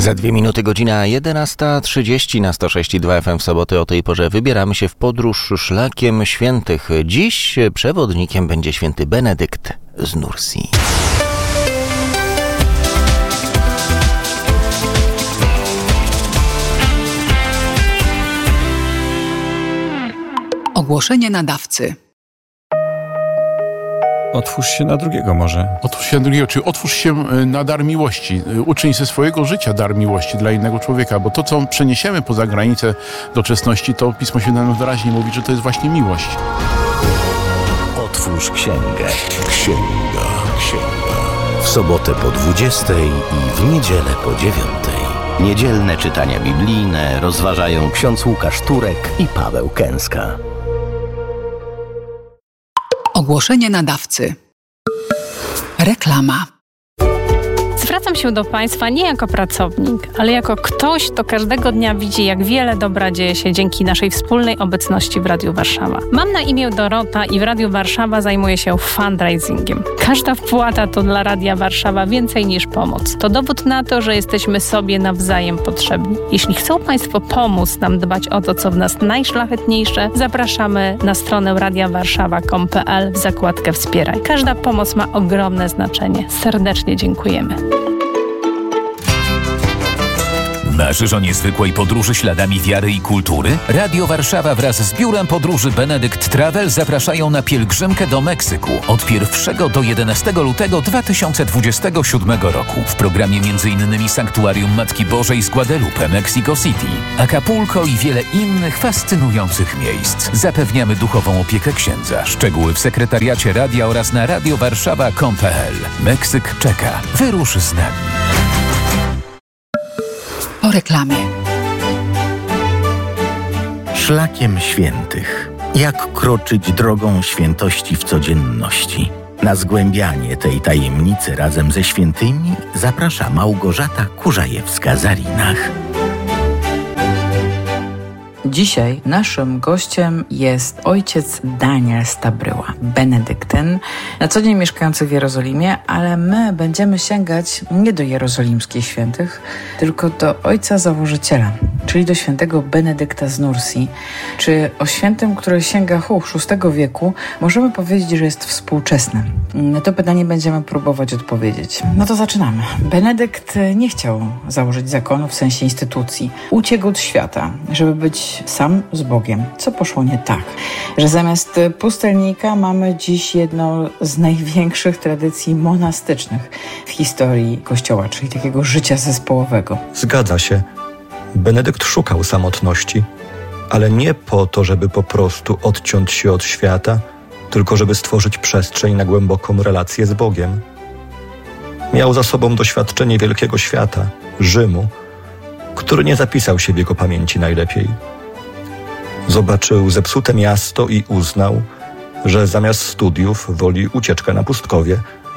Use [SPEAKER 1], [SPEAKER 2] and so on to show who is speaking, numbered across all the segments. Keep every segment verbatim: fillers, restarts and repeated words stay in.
[SPEAKER 1] Za dwie minuty godzina jedenasta trzydzieści na sto sześć i dwa F M w soboty o tej porze wybieramy się w podróż szlakiem świętych. Dziś przewodnikiem będzie święty Benedykt z Nursi.
[SPEAKER 2] Ogłoszenie nadawcy.
[SPEAKER 3] Otwórz się na drugiego może.
[SPEAKER 4] Otwórz się na drugiego, czy otwórz się na dar miłości. Uczyń ze swojego życia dar miłości dla innego człowieka, bo to, co przeniesiemy poza granicę doczesności, to Pismo Święte nam wyraźnie mówi, że to jest właśnie miłość.
[SPEAKER 5] Otwórz księgę. Księga, księga. W sobotę po dwudziestej i w niedzielę po dziewiątej. Niedzielne czytania biblijne rozważają ksiądz Łukasz Turek i Paweł Kęska.
[SPEAKER 2] Ogłoszenie nadawcy. Reklama.
[SPEAKER 6] Zwracam się do Państwa nie jako pracownik, ale jako ktoś, kto każdego dnia widzi, jak wiele dobra dzieje się dzięki naszej wspólnej obecności w Radiu Warszawa. Mam na imię Dorota i w Radiu Warszawa zajmuję się fundraisingiem. Każda wpłata to dla Radia Warszawa więcej niż pomoc. To dowód na to, że jesteśmy sobie nawzajem potrzebni. Jeśli chcą Państwo pomóc nam dbać o to, co w nas najszlachetniejsze, zapraszamy na stronę radia warszawa kropka com kropka p l w zakładkę Wspieraj. Każda pomoc ma ogromne znaczenie. Serdecznie dziękujemy.
[SPEAKER 7] Marzysz o niezwykłej podróży śladami wiary i kultury? Radio Warszawa wraz z Biurem Podróży Benedykt Travel zapraszają na pielgrzymkę do Meksyku od pierwszego do jedenastego lutego dwa tysiące dwudziestego siódmego roku. W programie m.in. Sanktuarium Matki Bożej z Guadalupe, Mexico City, Acapulco i wiele innych fascynujących miejsc. Zapewniamy duchową opiekę księdza. Szczegóły w sekretariacie radia oraz na radio warszawa kropka com kropka p l. Meksyk czeka. Wyrusz z nami.
[SPEAKER 2] Po reklamie.
[SPEAKER 5] Szlakiem świętych. Jak kroczyć drogą świętości w codzienności? Na zgłębianie tej tajemnicy razem ze świętymi zaprasza Małgorzata Kurzajewska-Zarinach.
[SPEAKER 8] Dzisiaj naszym gościem jest ojciec Daniel Stabryła, benedyktyn, na co dzień mieszkający w Jerozolimie, ale my będziemy sięgać nie do jerozolimskich świętych, tylko do ojca założyciela, czyli do świętego Benedykta z Nursi. Czy o świętym, który sięga hu, szóstego wieku, możemy powiedzieć, że jest współczesnym? Na to pytanie będziemy próbować odpowiedzieć. No to zaczynamy. Benedykt nie chciał założyć zakonu w sensie instytucji. Uciekł od świata, żeby być sam z Bogiem. Co poszło nie tak? Że zamiast pustelnika mamy dziś jedną z największych tradycji monastycznych w historii Kościoła, czyli takiego życia zespołowego.
[SPEAKER 9] Zgadza się. Benedykt szukał samotności, ale nie po to, żeby po prostu odciąć się od świata, tylko żeby stworzyć przestrzeń na głęboką relację z Bogiem. Miał za sobą doświadczenie wielkiego świata, Rzymu, który nie zapisał się w jego pamięci najlepiej. Zobaczył zepsute miasto i uznał, że zamiast studiów woli ucieczkę na pustkowie.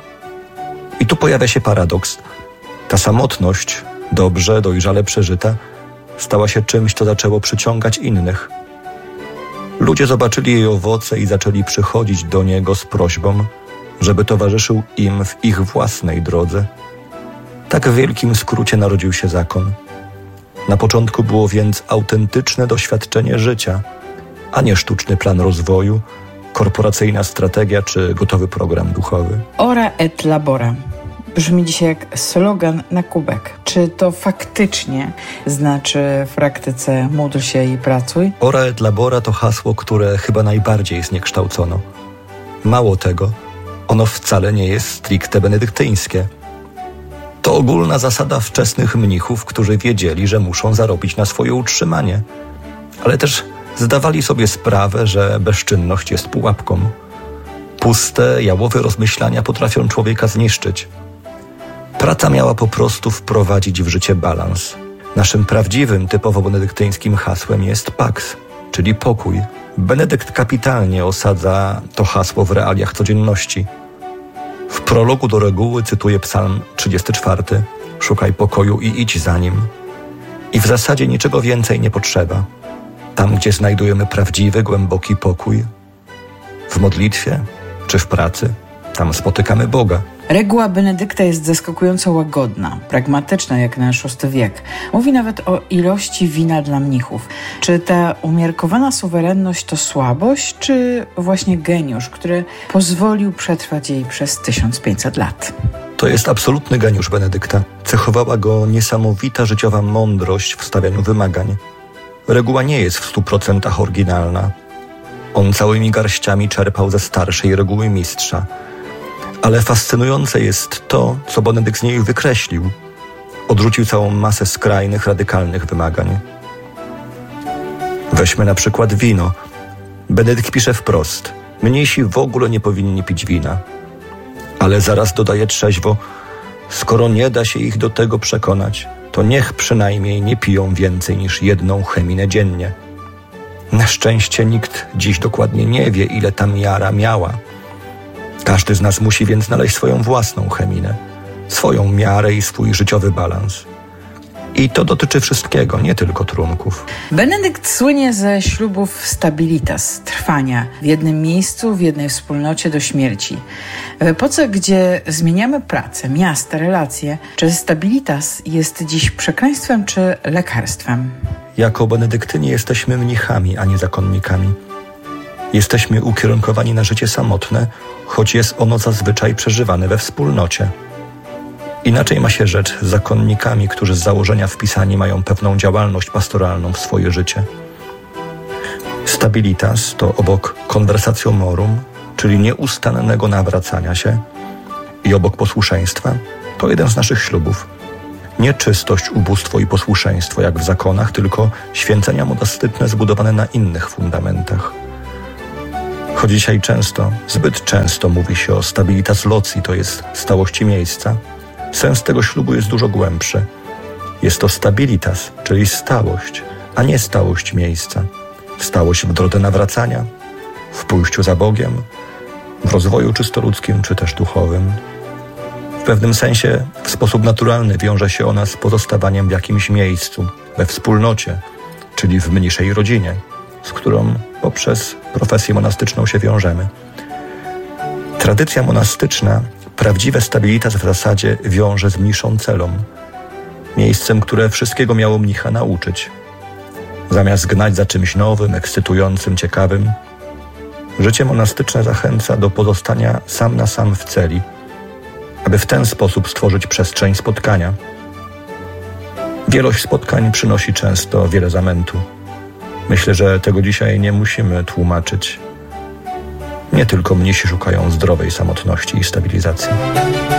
[SPEAKER 9] I tu pojawia się paradoks. Ta samotność, dobrze, dojrzale przeżyta, stała się czymś, co zaczęło przyciągać innych. Ludzie zobaczyli jej owoce i zaczęli przychodzić do niego z prośbą, żeby towarzyszył im w ich własnej drodze. Tak w wielkim skrócie narodził się zakon. Na początku było więc autentyczne doświadczenie życia, a nie sztuczny plan rozwoju, korporacyjna strategia czy gotowy program duchowy.
[SPEAKER 8] Ora et labora. Brzmi dzisiaj jak slogan na kubek. Czy to faktycznie znaczy w praktyce módl się i pracuj?
[SPEAKER 9] Ora et labora to hasło, które chyba najbardziej zniekształcono. Mało tego, ono wcale nie jest stricte benedyktyńskie. To ogólna zasada wczesnych mnichów, którzy wiedzieli, że muszą zarobić na swoje utrzymanie, ale też zdawali sobie sprawę, że bezczynność jest pułapką. Puste, jałowe rozmyślania potrafią człowieka zniszczyć. Praca miała po prostu wprowadzić w życie balans. Naszym prawdziwym, typowo benedyktyńskim hasłem jest pax, czyli pokój. Benedykt kapitalnie osadza to hasło w realiach codzienności. W prologu do reguły cytuję Psalm trzydziesty czwarty. Szukaj pokoju i idź za nim. I w zasadzie niczego więcej nie potrzeba. Tam, gdzie znajdujemy prawdziwy, głęboki pokój, w modlitwie czy w pracy, Tam spotykamy Boga.
[SPEAKER 8] Reguła Benedykta jest zaskakująco łagodna, pragmatyczna jak na szósty wiek. Mówi nawet o ilości wina dla mnichów. Czy ta umiarkowana suwerenność to słabość, czy właśnie geniusz, który pozwolił przetrwać jej przez tysiąc pięćset lat?
[SPEAKER 9] To jest absolutny geniusz Benedykta. Cechowała go niesamowita życiowa mądrość w stawianiu wymagań. Reguła nie jest w stu procentach oryginalna. On całymi garściami czerpał ze starszej reguły mistrza. Ale fascynujące jest to, co Benedykt z niej wykreślił. Odrzucił całą masę skrajnych, radykalnych wymagań. Weźmy na przykład wino. Benedykt pisze wprost: mniejsi w ogóle nie powinni pić wina. Ale zaraz dodaje trzeźwo: skoro nie da się ich do tego przekonać, to niech przynajmniej nie piją więcej niż jedną cheminę dziennie. Na szczęście nikt dziś dokładnie nie wie, ile ta miara miała. Każdy z nas musi więc znaleźć swoją własną cheminę, swoją miarę i swój życiowy balans. I to dotyczy wszystkiego, nie tylko trunków.
[SPEAKER 8] Benedykt słynie ze ślubów stabilitas, trwania w jednym miejscu, w jednej wspólnocie do śmierci. W epoce, gdzie zmieniamy pracę, miasta, relacje, czy stabilitas jest dziś przekleństwem czy lekarstwem?
[SPEAKER 9] Jako benedyktyni jesteśmy mnichami, a nie zakonnikami. Jesteśmy ukierunkowani na życie samotne, choć jest ono zazwyczaj przeżywane we wspólnocie. Inaczej ma się rzecz z zakonnikami, którzy z założenia wpisani mają pewną działalność pastoralną w swoje życie. Stabilitas to obok conversatiomorum, czyli nieustannego nawracania się, i obok posłuszeństwa, to jeden z naszych ślubów. Nie czystość, ubóstwo i posłuszeństwo jak w zakonach, tylko święcenia monastyczne zbudowane na innych fundamentach. Choć dzisiaj często, zbyt często mówi się o stabilitas loci, to jest stałości miejsca, sens tego ślubu jest dużo głębszy. Jest to stabilitas, czyli stałość, a nie stałość miejsca. Stałość w drodze nawracania, w pójściu za Bogiem, w rozwoju czysto ludzkim czy też duchowym. W pewnym sensie w sposób naturalny wiąże się ona z pozostawaniem w jakimś miejscu, we wspólnocie, czyli w mniejszej rodzinie, z którą poprzez profesję monastyczną się wiążemy. Tradycja monastyczna prawdziwe stabilitas w zasadzie wiąże z mniszą celą, miejscem, które wszystkiego miało mnicha nauczyć. Zamiast gnać za czymś nowym, ekscytującym, ciekawym, życie monastyczne zachęca do pozostania sam na sam w celi, aby w ten sposób stworzyć przestrzeń spotkania. Wielość spotkań przynosi często wiele zamętu. Myślę, że tego dzisiaj nie musimy tłumaczyć. Nie tylko mnisi szukają zdrowej samotności i stabilizacji.